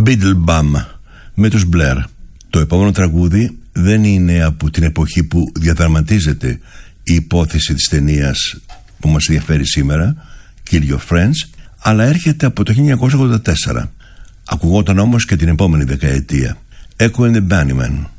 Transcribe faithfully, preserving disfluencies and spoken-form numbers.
Beetlebum με τους Blair. Το επόμενο τραγούδι δεν είναι από την εποχή που διαδραματίζεται η υπόθεση της ταινίας που μας ενδιαφέρει σήμερα, Kill Your Friends, αλλά έρχεται από το χίλια εννιακόσια ογδόντα τέσσερα. Ακουγόταν όμως και την επόμενη δεκαετία. Echo and the Bunnymen.